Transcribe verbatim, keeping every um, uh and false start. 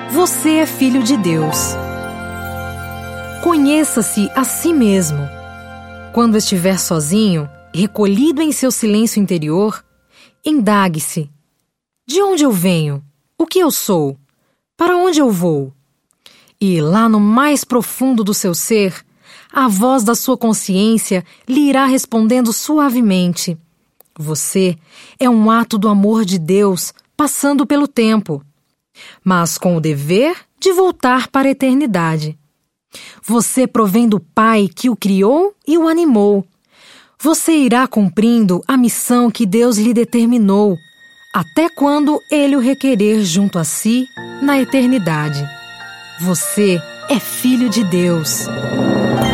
Você é filho de Deus. Conheça-se a si mesmo. Quando estiver sozinho, recolhido em seu silêncio interior, indague-se: de onde eu venho? O que eu sou? Para onde eu vou? E lá no mais profundo do seu ser, a voz da sua consciência lhe irá respondendo suavemente: você é um ato do amor de Deus passando pelo tempo, mas com o dever de voltar para a eternidade. Você provém do Pai que o criou e o animou. Você irá cumprindo a missão que Deus lhe determinou, até quando Ele o requerer junto a si na eternidade. Você é filho de Deus.